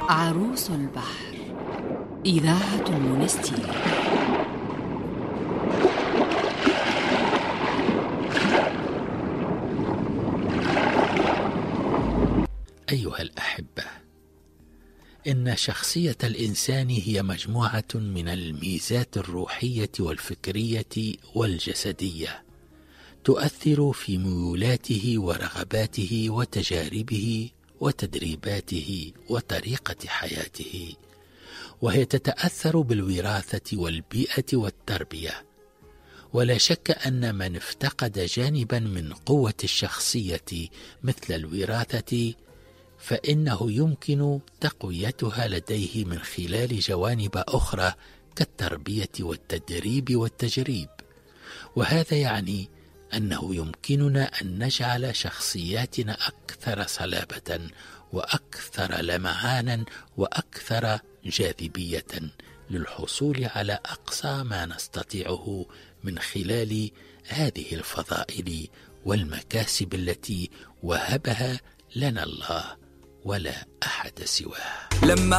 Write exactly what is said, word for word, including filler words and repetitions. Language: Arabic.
عروس البحر، إذاعة المونستير. أيها الأحبة، إن شخصية الإنسان هي مجموعة من الميزات الروحية والفكرية والجسدية، تؤثر في ميولاته ورغباته وتجاربه وتدريباته وطريقة حياته، وهي تتأثر بالوراثة والبيئة والتربية. ولا شك أن من افتقد جانبا من قوة الشخصية مثل الوراثة فإنه يمكن تقويتها لديه من خلال جوانب أخرى كالتربية والتدريب والتجريب. وهذا يعني أنه يمكننا أن نجعل شخصياتنا أكثر صلابة وأكثر لمعانا وأكثر جاذبية للحصول على أقصى ما نستطيعه من خلال هذه الفضائل والمكاسب التي وهبها لنا الله ولا أحد سواه. لما